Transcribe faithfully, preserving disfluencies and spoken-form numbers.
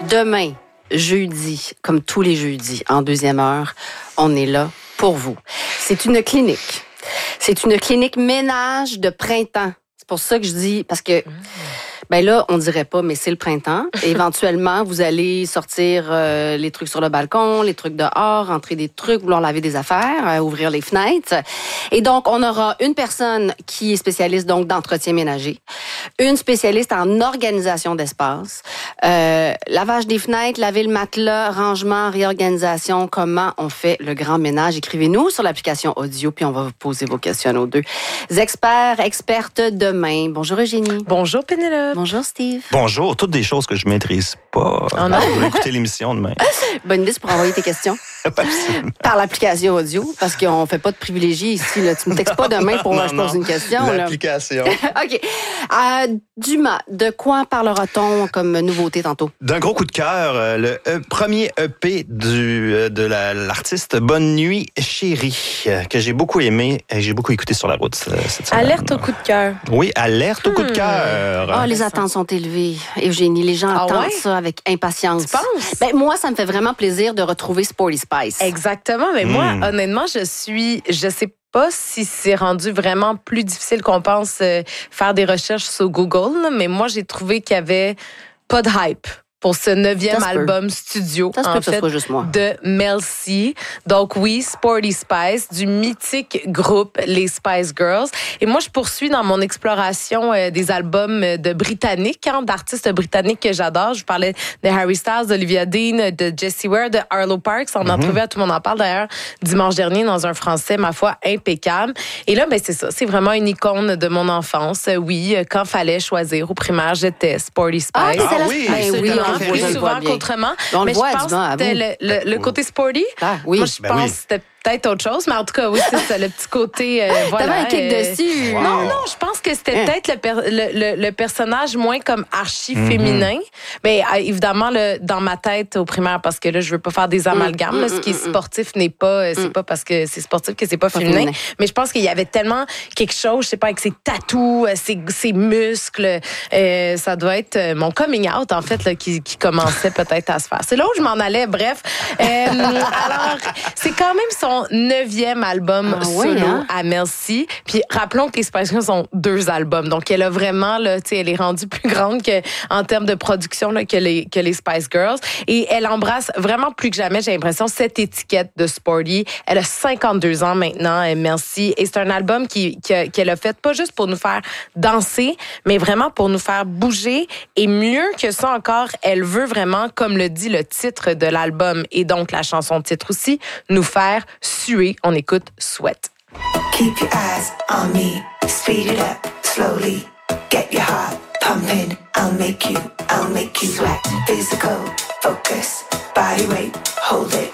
Demain, jeudi, comme tous les jeudis, en deuxième heure, on est là pour vous. C'est une clinique. C'est une clinique ménage de printemps. C'est pour ça que je dis, parce que... Ben là, on dirait pas, mais c'est le printemps. Et éventuellement, vous allez sortir euh, les trucs sur le balcon, les trucs dehors, rentrer des trucs, vouloir laver des affaires, euh, ouvrir les fenêtres. Et donc, on aura une personne qui est spécialiste donc d'entretien ménager, une spécialiste en organisation d'espace, euh, lavage des fenêtres, laver le matelas, rangement, réorganisation, comment on fait le grand ménage. Écrivez-nous sur l'application audio, puis on va vous poser vos questions aux deux experts, expertes demain. Bonjour Eugénie. Bonjour Pénélope. Bonjour Steve. Bonjour, toutes des choses que je maîtrise pas. Oh non. Je vais écouter l'émission demain. Bonne liste pour envoyer tes questions. Par l'application audio, parce qu'on fait pas de privilégiés ici. Là. Tu me textes pas demain pour que je pose une question. L'application. OK. Euh, Dumas, de quoi parlera-t-on comme nouveauté tantôt? D'un gros coup de cœur, le e- premier E P du, de la, l'artiste Bonne Nuit Chérie, que j'ai beaucoup aimé et j'ai beaucoup écouté sur la route cette semaine. Alerte au coup de cœur. Oui, alerte au coup de Hmm. cœur. Ah, les attentes sont élevées. Eugénie, les gens Ah attendent ouais? ça avec impatience. Tu penses? Ben, moi, ça me fait vraiment plaisir de retrouver Sporty Spice. Exactement, mais moi, Mm. honnêtement, je suis, je sais pas si c'est rendu vraiment plus difficile qu'on pense euh, faire des recherches sur Google, là, mais moi, j'ai trouvé qu'il y avait pas de hype pour ce neuvième Ça se peut. album studio, Ça se peut en que ce fait, soit juste moi. de Mel C. Donc oui, Sporty Spice, du mythique groupe les Spice Girls. Et moi, je poursuis dans mon exploration euh, des albums de Britanniques, hein, d'artistes britanniques que j'adore. Je vous parlais de Harry Styles, d'Olivia Dean, de Jessie Ware, de Arlo Parks. On en trouvait, tout le monde en parle d'ailleurs, dimanche dernier dans un français, ma foi, impeccable. Et là, ben c'est ça, c'est vraiment une icône de mon enfance. Euh, Oui, euh, quand fallait choisir au primaire, j'étais Sporty Spice. Ah, c'était la... oui, Ben oui, Absolument, on le voit, plus je le vois souvent bien. qu'autrement. On le Mais voit, je pense dis-moi, à que c'était vous. le, le, le côté sporty. Ah, oui. Moi, je Ben pense oui. que c'était peut-être autre chose, mais en tout cas, oui, c'est ça, le petit côté. Euh, voilà, T'avais un kick euh, dessus. Wow. Non, non, je pense que c'était Hein. peut-être le, per- le, le, le personnage moins comme archi-féminin. Mais euh, évidemment, le, dans ma tête au primaire, parce que là, je veux pas faire des amalgames. Mm, là, mm, ce qui est mm, mm. sportif n'est pas, euh, c'est pas parce que c'est sportif que c'est pas, Pas féminin. féminin. Mais je pense qu'il y avait tellement quelque chose, je sais pas, avec ses tatous, euh, ses, ses muscles. Euh, ça doit être euh, mon coming out, en fait, là, qui, qui commençait peut-être à se faire. C'est là où je m'en allais, bref. Euh, alors, c'est quand même son neuvième album Ah oui, solo hein? à Mel C. Puis rappelons que les Spice Girls ont deux albums. Donc, elle a vraiment, là, tu sais, elle est rendue plus grande que, en termes de production là, que, les, que les Spice Girls. Et elle embrasse vraiment plus que jamais, j'ai l'impression, cette étiquette de sporty. Elle a cinquante-deux ans maintenant, euh, Mel C. Et c'est un album qui, qui a- qu'elle a fait pas juste pour nous faire danser, mais vraiment pour nous faire bouger. Et mieux que ça encore, elle veut vraiment, comme le dit le titre de l'album et donc la chanson titre aussi, nous faire suer. On écoute Sweat. Keep your eyes on me, speed it up slowly. Get your heart pumping. I'll make you, I'll make you sweat. Physical focus, body weight, hold it.